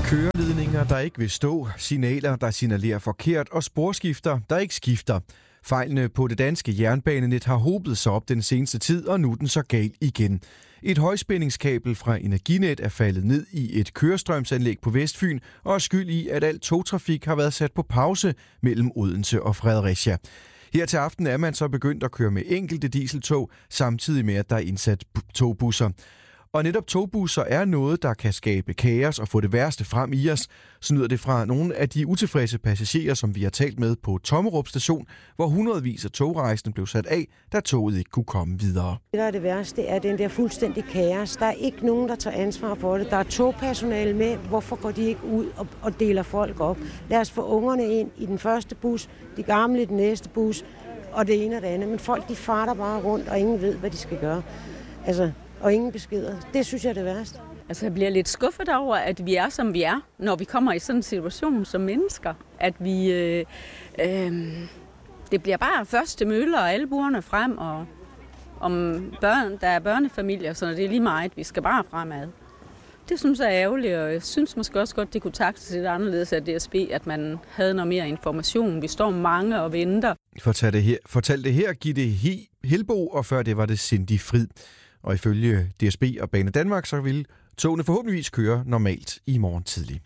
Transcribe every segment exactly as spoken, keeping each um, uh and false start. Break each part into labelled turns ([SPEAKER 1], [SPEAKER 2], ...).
[SPEAKER 1] Køreledninger, der ikke vil stå, signaler, der signalerer forkert og sporskifter, der ikke skifter. Fejlene på det danske jernbanenet har hobet sig op den seneste tid, og nu er den så gal igen. Et højspændingskabel fra Energinet er faldet ned i et kørestrømsanlæg på Vestfyn og er skyld i, at al togtrafik har været sat på pause mellem Odense og Fredericia. Her til aften er man så begyndt at køre med enkelte dieseltog, samtidig med at der er indsat togbusser. Og netop togbusser er noget, der kan skabe kaos og få det værste frem i os. Så lyder det fra nogle af de utilfredse passagerer, som vi har talt med på Tommerup station, hvor hundredvis af togrejsende blev sat af, da toget ikke kunne komme videre.
[SPEAKER 2] Det, der er det værste, er den der fuldstændig kaos. Der er ikke nogen, der tager ansvar for det. Der er togpersonale med. Hvorfor går de ikke ud og, og deler folk op? Lad os få ungerne ind i den første bus, de gamle i den næste bus, og det ene og det andet. Men folk, de farter bare rundt, og ingen ved, hvad de skal gøre. Altså... Og ingen beskeder. Det synes jeg er det værste.
[SPEAKER 3] Altså, jeg bliver lidt skuffet over, at vi er, som vi er, når vi kommer i sådan en situation som mennesker. At vi... Øh, øh, det bliver bare første møller og albuerne frem, og om børn, der er børnefamilier, så det er lige meget. Vi skal bare fremad. Det synes jeg er ærgerligt, og jeg synes måske også godt, det kunne taktes lidt anderledes af D S B, at man havde noget mere information. Vi står mange og venter.
[SPEAKER 1] Fortalte her, fortalte her Gitte Helbo, og før det var det Cindy Frid. Og ifølge D S B og Bane Danmark, så vil togene forhåbentligvis køre normalt i morgen tidlig.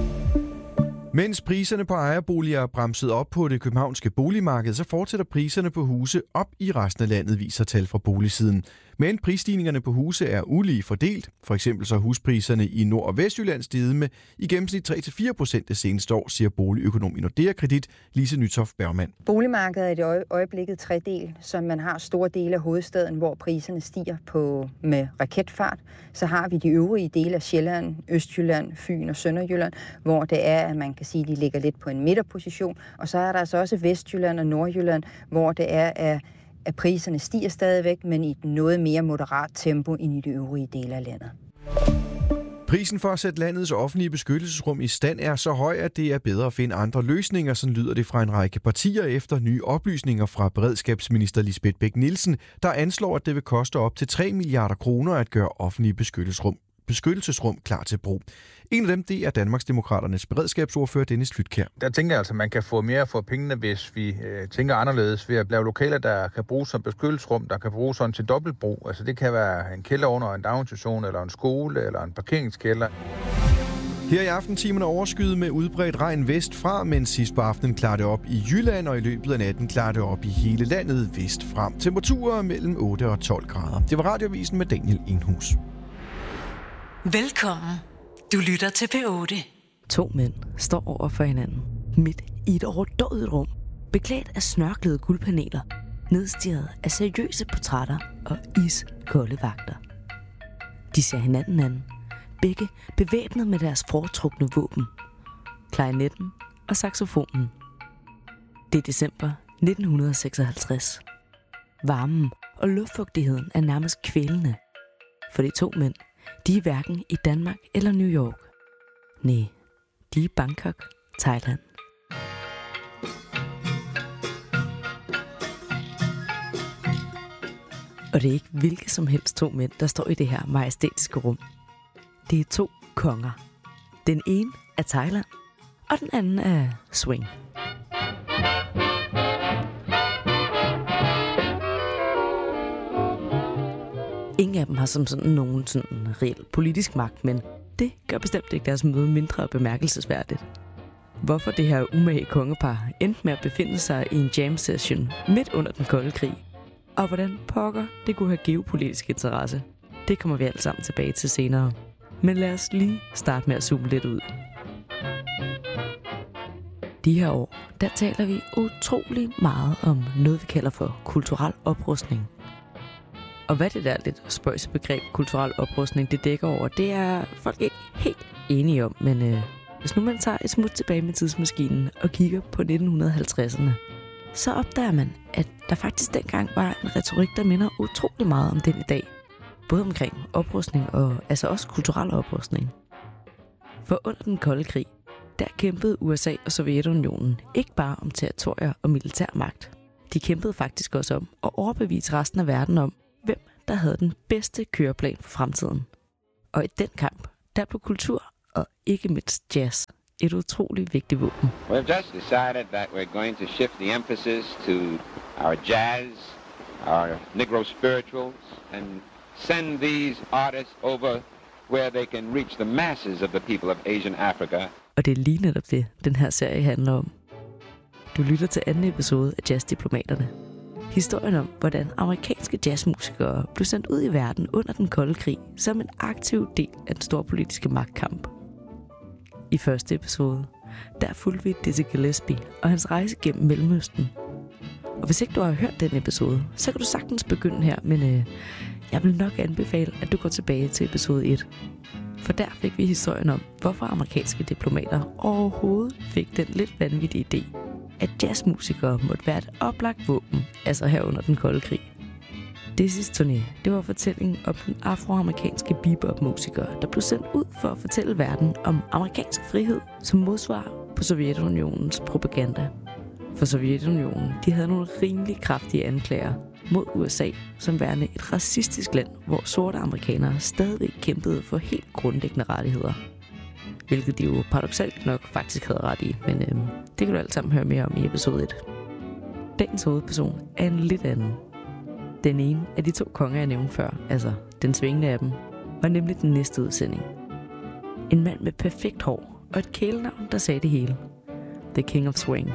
[SPEAKER 1] Mens priserne på ejerboliger er bremset op på det københavnske boligmarked, så fortsætter priserne på huse op i resten af landet, viser tal fra boligsiden. Men prisstigningerne på huse er ulige fordelt. For eksempel så er huspriserne i Nord- og Vestjylland steget med i gennemsnit tre til fire procent det seneste år, siger boligøkonom i Nordea Kredit, Lise Nytoft Bergmann.
[SPEAKER 4] Boligmarkedet er i øjeblikket tredel, så man har store dele af hovedstaden, hvor priserne stiger på med raketfart. Så har vi de øvrige dele af Sjælland, Østjylland, Fyn og Sønderjylland, hvor det er, at man kan sige, at de ligger lidt på en midterposition. Og så er der altså også Vestjylland og Nordjylland, hvor det er, at at priserne stiger stadigvæk, men i et noget mere moderat tempo end i de øvrige dele af landet.
[SPEAKER 1] Prisen for at sætte landets offentlige beskyttelsesrum i stand er så høj, at det er bedre at finde andre løsninger, sådan lyder det fra en række partier efter nye oplysninger fra beredskabsminister Lisbeth Bech-Nielsen, der anslår, at det vil koste op til tre milliarder kroner at gøre offentlige beskyttelsesrum beskyttelsesrum klar til brug. En af dem, det er Danmarksdemokraternes beredskabsordfører Dennis Flydtkjær.
[SPEAKER 5] Der tænker jeg altså, at man kan få mere for pengene, hvis vi øh, tænker anderledes ved at lave lokaler, der kan bruges som beskyttelsesrum, der kan bruges sådan til dobbeltbrug. Altså det kan være en kælder under en daginstitution, eller en skole, eller en parkeringskælder.
[SPEAKER 1] Her i aftentimerne overskyet med udbredt regn vestfra, men sidst på aftenen klarer det op i Jylland, og i løbet af natten klarer det op i hele landet vestfra. Temperaturer mellem otte og tolv grader. Det var Radioavisen med Daniel Enghus.
[SPEAKER 6] Velkommen. Du lytter til P otte.
[SPEAKER 7] To mænd står over for hinanden, midt i et overdådigt rum, beklædt af snørklede guldpaneler, nedstirret af seriøse portrætter og iskolde vagter. De ser hinanden an, begge bevæbnet med deres foretrukne våben, klarinetten og saxofonen. Det er december nitten seksoghalvtreds. Varmen og luftfugtigheden er nærmest kvælende, for de to mænd, de er hverken i Danmark eller New York. Nej, de er i Bangkok, Thailand. Og det er ikke hvilke som helst to mænd, der står i det her majestætiske rum. Det er to konger. Den ene er Thailand, og den anden er swing. Ingen af dem har som sådan nogen sådan reel politisk magt, men det gør bestemt ikke deres møde mindre bemærkelsesværdigt. Hvorfor det her umage kongepar endte med at befinde sig i en jam session midt under den kolde krig, og hvordan pokker det kunne have geopolitisk interesse, det kommer vi alt sammen tilbage til senere. Men lad os lige starte med at zoome lidt ud. De her år, der taler vi utrolig meget om noget, vi kalder for kulturel oprustning. Og hvad det der lidt spøjse begreb kulturel oprustning, det dækker over, det er folk ikke helt enige om. Men øh, hvis nu man tager et smut tilbage med tidsmaskinen og kigger på nitten halvtredserne, så opdager man, at der faktisk dengang var en retorik, der minder utrolig meget om den i dag. Både omkring oprustning og altså også kulturel oprustning. For under den kolde krig, der kæmpede U S A og Sovjetunionen ikke bare om territorier og militærmagt. De kæmpede faktisk også om at overbevise resten af verden om, hvem der havde den bedste køreplan for fremtiden. Og i den kamp, der blev kultur og ikke mindst jazz. Et utroligt vigtigt våben.
[SPEAKER 8] We've just decided that we're going to shift the emphasis to our jazz, our Negro spirituals, and send these artists over where they can reach the masses of the people of Asian Africa.
[SPEAKER 7] Og det er lige netop det, den her serie handler om. Du lytter til anden episode af Jazzdiplomaterne. Historien om, hvordan amerikanske jazzmusikere blev sendt ud i verden under den kolde krig som en aktiv del af den store politiske magtkamp. I første episode, der fulgte vi Dizzy Gillespie og hans rejse gennem Mellemøsten. Og hvis ikke du har hørt den episode, så kan du sagtens begynde her, men øh, jeg vil nok anbefale, at du går tilbage til episode et. For der fik vi historien om, hvorfor amerikanske diplomater overhovedet fik den lidt vanvittige idé, at jazzmusikere måtte være et oplagt våben, altså her under den kolde krig. Dizzy's turné, det var fortællingen om den afroamerikanske bebop-musiker, der blev sendt ud for at fortælle verden om amerikansk frihed som modsvar på Sovjetunionens propaganda. For Sovjetunionen, de havde nogle rimelig kraftige anklager mod U S A som værende et racistisk land, hvor sorte amerikanere stadig kæmpede for helt grundlæggende rettigheder. Hvilket de jo paradoksalt nok faktisk havde ret i, men øhm, det kan du alt sammen høre mere om i episode et. Dagens hovedperson er en lidt anden. Den ene af de to konger, jeg nævnte før, altså den svingende af dem, var nemlig den næste udsending. En mand med perfekt hår og et kælenavn, der sagde det hele. The King of Swing.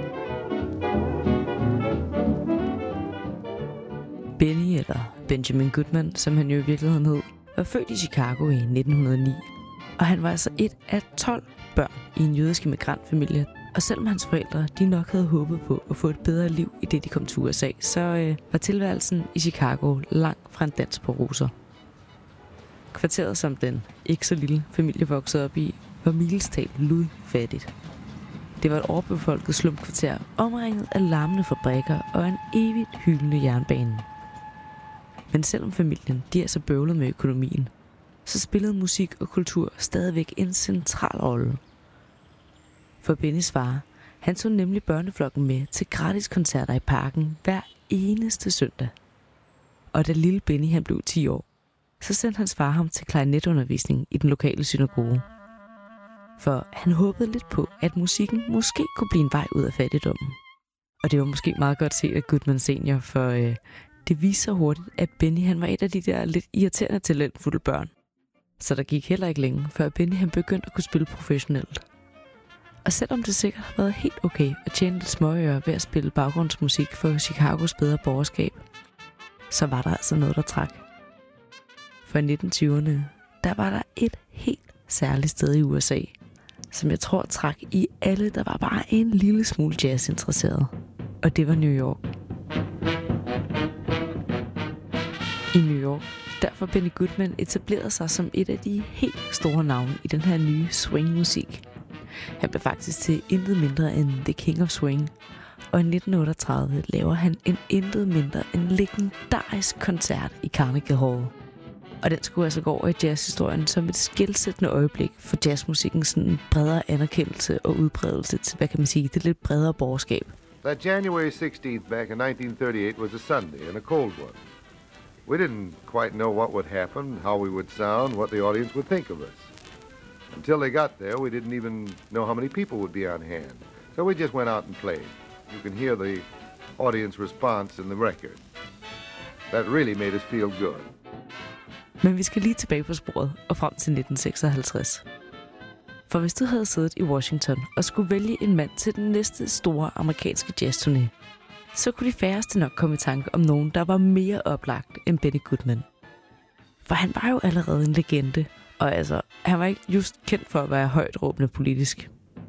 [SPEAKER 7] Benny, eller Benjamin Goodman, som han jo i virkeligheden hed, var født i Chicago i nitten hundrede og ni. Og han var altså et af tolv børn i en jødisk immigrantfamilie. Og selvom hans forældre de nok havde håbet på at få et bedre liv, i det de kom til U S A, så øh, var tilværelsen i Chicago langt fra en dans på roser. Kvarteret, som den ikke så lille familie voksede op i, var milestalt ludfattigt. Det var et overbefolket slumpkvarter, omringet af larmende fabrikker og en evigt hyldende jernbane. Men selvom familien de er så bøvlet med økonomien, så spillede musik og kultur stadigvæk en central rolle. For Bennys far, han tog nemlig børneflokken med til gratis koncerter i parken hver eneste søndag. Og da lille Benny han blev ti år, så sendte hans far ham til klarinetundervisning i den lokale synagoge. For han håbede lidt på, at musikken måske kunne blive en vej ud af fattigdommen. Og det var måske meget godt set af Goodman senior, for øh, det viste sig hurtigt, at Benny han var et af de der lidt irriterende talentfulde børn. Så der gik heller ikke længe, før Benny han begyndte at kunne spille professionelt. Og selvom det sikkert har været helt okay at tjene lidt småøre ved at spille baggrundsmusik for Chicagos bedre borgerskab, så var der altså noget, der trak. For i nitten tyverne, der var der et helt særligt sted i U S A, som jeg tror trak i alle, der var bare en lille smule jazzinteresseret. Og det var New York. I New York, derfor Benny Goodman etablerede sig som et af de helt store navne i den her nye swingmusik. Han blev faktisk til intet mindre end The King of Swing, og i nitten otteogtredive laver han en intet mindre end legendarisk koncert i Carnegie Hall. Og den skulle altså gå over i jazzhistorien som et skelsættende øjeblik for jazzmusikkens sådan bredere anerkendelse og udbredelse til, hvad kan man sige, det lidt bredere borgerskab.
[SPEAKER 9] That January sixteenth back in nineteen thirty-eight was a Sunday and a cold one. We didn't quite know what would happen, how we would sound, what the audience would think of us. Until they got there, we didn't even know how many people would be on hand. So we just went out and played. You can hear the audience response in the record. That really made us feel good.
[SPEAKER 7] Men vi skal lige tilbage på sporet og frem til nitten seksoghalvtreds. For hvis du havde siddet i Washington og skulle vælge en mand til den næste store amerikanske jazzturné, så kunne de færreste nok komme i tanke om nogen, der var mere oplagt end Benny Goodman. For han var jo allerede en legende, og altså, han var ikke just kendt for at være højt råbende politisk.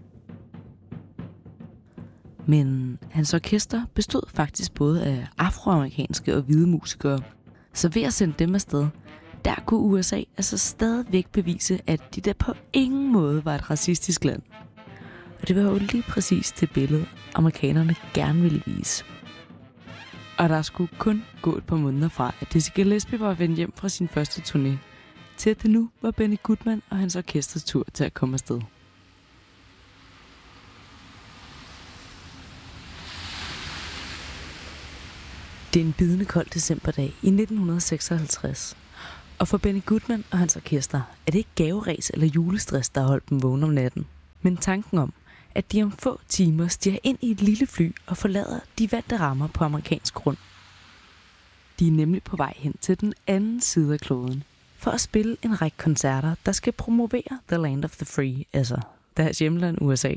[SPEAKER 7] Men hans orkester bestod faktisk både af afroamerikanske og hvide musikere, så ved at sende dem afsted, der kunne U S A altså stadigvæk bevise, at de der på ingen måde var et racistisk land. Og det var jo lige præcis det billede, amerikanerne gerne ville vise. Og der skulle kun gå et par måneder fra, at Dizzy Gillespie var vendt hjem fra sin første turné, til at det nu var Benny Goodman og hans orkesters tur til at komme afsted. Det er en bidende kold decemberdag i nitten seksoghalvtreds, Og for Benny Goodman og hans orkester er det ikke gaveræs eller julestress, der har holdt dem vågne om natten, men tanken om, at de om få timer stiger ind i et lille fly og forlader de vante rammer på amerikansk grund. De er nemlig på vej hen til den anden side af kloden for at spille en række koncerter, der skal promovere The Land of the Free, altså deres hjemland U S A.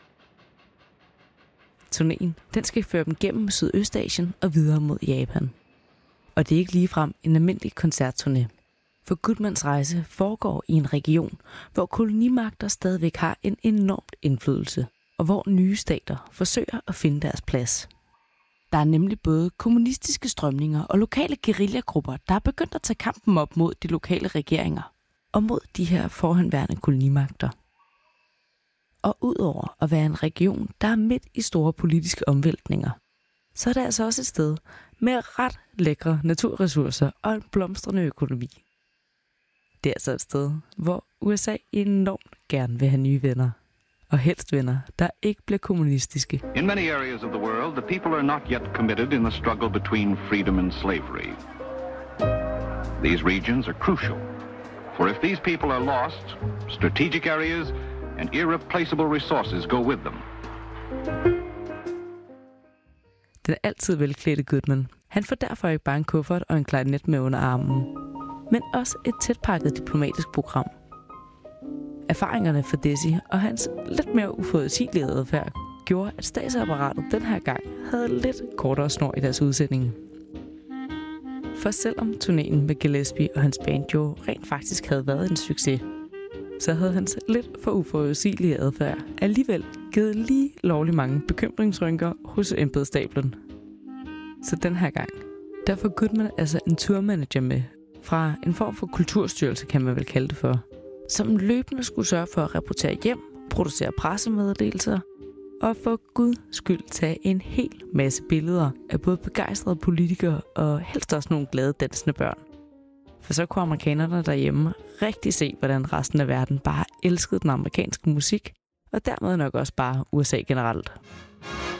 [SPEAKER 7] Turnéen, den skal føre dem gennem Sydøstasien og videre mod Japan. Og det er ikke ligefrem en almindelig koncertturné. For Goodmans rejse foregår i en region, hvor kolonimagter stadigvæk har en enormt indflydelse, og hvor nye stater forsøger at finde deres plads. Der er nemlig både kommunistiske strømninger og lokale guerillagrupper, der er begyndt at tage kampen op mod de lokale regeringer og mod de her forhenværende kolonimagter. Og udover at være en region, der er midt i store politiske omvæltninger, så er det altså også et sted med ret lækre naturressourcer og en blomstrende økonomi. Det er altså et sted, hvor U S A enormt gerne vil have nye venner. Og helst venner, der ikke bliver kommunistiske.
[SPEAKER 10] In many areas of the world, the people are not yet committed in the struggle between freedom and slavery. These regions are crucial, for if these people are lost, strategic areas and irreplaceable resources go with them.
[SPEAKER 7] Den altid velklædte Goodman, han får derfor ikke bare en kuffert og en klarinet med under armen, men også et tætpakket diplomatisk program. Erfaringerne for Desi og hans lidt mere uforudsigelige adfærd gjorde, at statsapparatet den her gang havde lidt kortere snor i deres udsending. For selvom turnéen med Gillespie og hans banjo rent faktisk havde været en succes, så havde hans lidt for uforudsigelige adfærd alligevel givet lige lovlig mange bekymringsrynker hos embedstablen. Så den her gang, der får Goodman altså en turmanager med, fra en form for kulturstyrelse kan man vel kalde det for, som løbende skulle sørge for at rapportere hjem, producere pressemeddelelser og for guds skyld tage en hel masse billeder af både begejstrede politikere og helst også nogle glade dansende børn. For så kunne amerikanerne derhjemme rigtig se, hvordan resten af verden bare elskede den amerikanske musik, og dermed nok også bare U S A generelt.